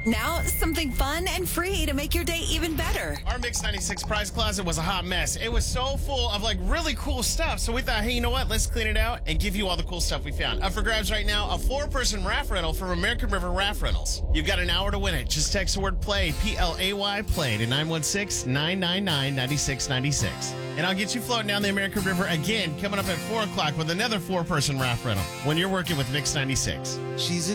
Now, something fun and free to make your day even better. Our Mix 96 prize closet was a hot mess. It was so full of really cool stuff. So we thought, hey, you know what? Let's clean it out and give you all the cool stuff we found. Up for grabs right now, a 4-person raft rental from American River Raft Rentals. You've got an hour to win it. Just text the word play, PLAY, play to 916-999-9696. And I'll get you floating down the American River again coming up at 4 o'clock with another 4-person raft rental when you're working with Mix 96. She's a